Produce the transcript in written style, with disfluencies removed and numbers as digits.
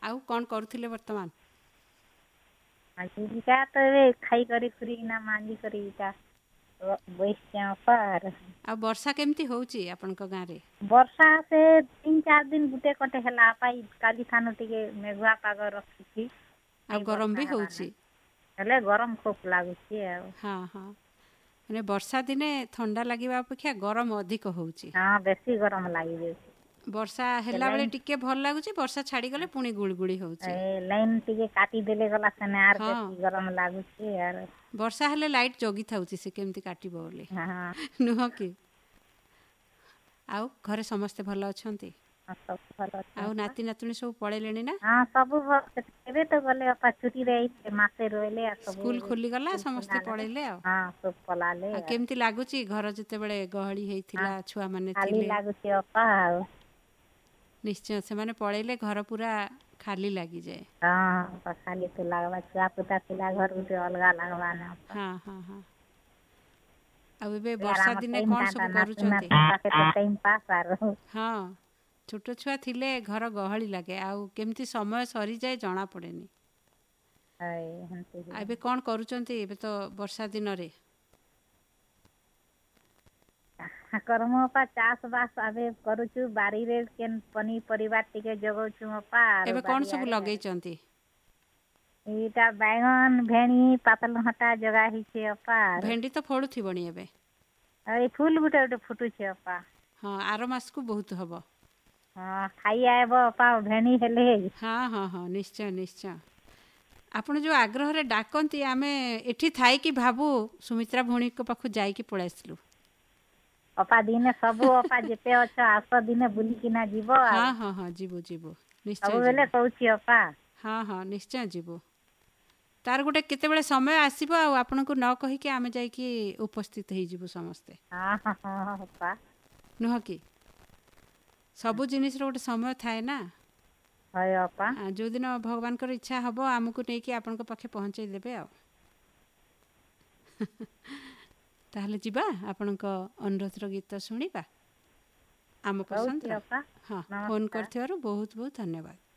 ଆଉ କ'ଣ କରୁଥିଲେ ବର୍ତ୍ତମାନ? ଆଜିକା ତ ଏବେ ଖାଇକରି ଖୁରିକିନା ମାଣ୍ଡି କରିଟା ବସିଛେ ଅପା। ଆଉ ବର୍ଷା କେମିତି ହେଉଛି ଆପଣଙ୍କ ଗାଁରେ? ବର୍ଷା ସେ 3-4 ଦିନ ଗୁଟେ କଟେ ହେଲା ପାଇ କାଲି ଥାନୁ ଟିକେ ମେଘୁଆ ପାଗ ରଖିଛି। ଆଉ ଗରମ ବର୍ଷା ବି ହେବା ହେଉଛି? ନାହିଁ ହେଲେ ଗରମ ଖୁବ୍ ଲାଗୁଛି ଆଉ। ହଁ ହଁ, ମାନେ ବର୍ଷା ଦିନେ ଥଣ୍ଡା ଲାଗିବା ଅପେକ୍ଷା ଗରମ ଅଧିକ ହେଉଛି। ହଁ ବେଶୀ ଗରମ ଲାଗିଯାଉଛି। ବର୍ଷା ହେଲାବେଳେ ଟିକେ ଭଲ ଲାଗୁଛି, ବର୍ଷା ଛାଡ଼ିଗଲେ ପୁଣି ଗୁଳଗୁଳି ହେଉଛି। ଲାଇନ୍ ଟିକେ କାଟିଦେଲେ ଗଲା ସେନେ ଆର୍ ହଁ, ବେଶୀ ଗରମ ଲାଗୁଛି ଆର୍। ବର୍ଷା ହେଲେ ଲାଇଟ୍ ଜଗିଥାଉଛି ସେ କେମିତି କାଟିବ ବୋଲି, ହଁ ନୁହଁ କି? ଆଉ ଘରେ ସମସ୍ତେ ଭଲ ଅଛନ୍ତି? ସବୁ ଭଲ ଅଛି ଆଉ ଅପା। ନାତି ନାତୁଣୀ ସବୁ ପଳେଇଲେଣି ନା? ହଁ ସବୁ ଏବେ ତ ଗଲେ ଅପା ଛୁଟିରେ ମାସେ ରହିଲେ ଆଉ ସବୁ ସ୍କୁଲ ଖୋଲିଗଲା, ସ୍କୁଲ ସମସ୍ତେ ଖୋଲା ଗଲେ। ପଳେଇଲେ ଆଉ। ହଁ ସବୁ ପଳାଲେ ଆଉ କେମିତି ଲାଗୁଛି ଘର ଯେତେବେଳେ ଗହଳି ହଁ ହେଇଥିଲା, ଛୁଆମାନେ ଖାଲି ଥିଲେ? ଲାଗୁଛି ଅପା ଆଉ। ନିଶ୍ଚୟ, ସେମାନେ ପଳେଇଲେ ଘର ପୁରା ଖାଲି ଲାଗିଯାଏ। ହଁ ଖାଲି ତ ଲାଗବା, ଛୁଆ ପୁତା ଥିଲା ଘର ଗୋଟେ ଅଲଗା ଲାଗବା ନା। ହଁ ହଁ ହଁ। ଆଉ ଏବେ यार ବର୍ଷା ଆମ ଦିନେ ଟାଇମ୍ କ'ଣ ଟା ସବୁ ନାତି କରୁଛନ୍ତି? ନାତୁଣୀ ପାଖେ ତ ଟାଇମ୍ ପାସ୍ ଆରୁ। ହଁ, ଛୋଟ ଛୁଆ ଥିଲେ ଘର ଗହଳି ଲାଗେ, ଆଉ କେମିତି ସମୟ ସରିଯାଏ ଜଣାପଡ଼େନି। ଆଉ ଏବେ କ'ଣ କରୁଛନ୍ତି ଏବେ ତ ବର୍ଷା ଦିନରେ? କରମୁ ଅପା ଚାଷ ବାସ ଏବେ କରୁଛୁ, ବାରିରେ କେନ୍ ପନିପରିବା ଟିକେ ଜଗଉଛୁ ଅପା। ଆରୁ ଏବେ କ'ଣ ସବୁ ବାରିଆଡେ ଲଗେଇଛନ୍ତି? ଏଇଟା ବାଇଗଣ, ଭେଣ୍ଡି, ପାତଲ ଘଣ୍ଟା ଜଗା ହେଇଛି ଅପା। ଭେଣ୍ଡି ତ ଫଳୁଥିବଣି ଏବେ? ଏଇ ଫୁଲ ଗୋଟେ ଗୋଟେ ଫୁଟୁଛି ଅପା। ହଁ, ଆର ମାସକୁ ବହୁତ ହବ। ହଁ ଖାଇ ଆଇବ ଅପା ଭେଣ୍ଡି ହେଲେ। ହଁ ହଁ ହଁ, ନିଶ୍ଚୟ ନିଶ୍ଚୟ। ଆପଣ ଯେଉଁ ଆଗ୍ରହରେ ଡାକନ୍ତି, ଆମେ ଏଠି ଥାଇକି ଭାବୁ ସୁମିତ୍ରା ଭଉଣୀଙ୍କ ପାଖକୁ ଯାଇକି ପଳେଇ ଆସିଲୁ। ଅପା ଦିନେ ସବୁ ଅପା ଯେତେ ଅଛ ଆସ ଦିନେ ବୁଲିକିନା ଯିବ ହଁ ଆଉ। ହଁ ହଁ, ଯିବୁ ଯିବୁ, ନିଶ୍ଚୟ ସବୁବେଳେ ଯିବୁ। କହୁଛି ଅପା। ହଁ ହଁ, ନିଶ୍ଚୟ ଯିବୁ। ତାର ଗୋଟେ କେତେବେଳେ ସମୟ ଆସିବ, ଆଉ ଆପଣଙ୍କୁ ନ କହିକି ଆମେ ଯାଇକି ଉପସ୍ଥିତ ହେଇଯିବୁ ସମସ୍ତେ। ହଁ ହଁ ହଁ ଅପା। ନୁହଁ କି? ସବୁ ଜିନିଷର ଗୋଟେ ସମୟ ଥାଏ ନା। ହଏ ଅପା। ଯେଉଁଦିନ ଭଗବାନଙ୍କର ଇଚ୍ଛା ହେବ ଆମକୁ ନେଇକି ଆପଣଙ୍କ ପାଖେ ପହଞ୍ଚେଇ ଦେବେ ଆଉ। ତାହେଲେ ଯିବା, ଆପଣଙ୍କ ଅନୁରୋଧର ଗୀତ ଶୁଣିବା। ଆମ ରହୁଛି ପସନ୍ଦର। ଅପା। ହଁ, ଫୋନ୍ ନମସ୍କାର। କରିଥିବାରୁ ବହୁତ ବହୁତ ଧନ୍ୟବାଦ।